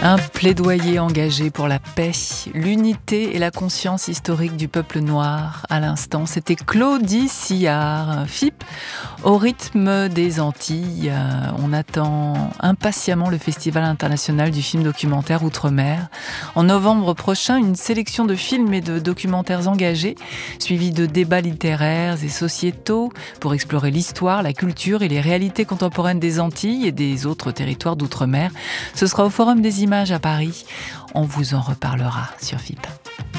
Un plaidoyer engagé pour la paix, l'unité et la conscience historique du peuple noir. À l'instant, c'était Claudie Sillard, FIP, au rythme des Antilles. On attend impatiemment le Festival international du film documentaire Outre-mer. En novembre prochain, une sélection de films et de documentaires engagés, suivis de débats littéraires et sociétaux pour explorer l'histoire, la culture et les réalités contemporaines des Antilles et des autres territoires d'Outre-mer. Ce sera au Forum des Images à Paris. On vous en reparlera sur FIP.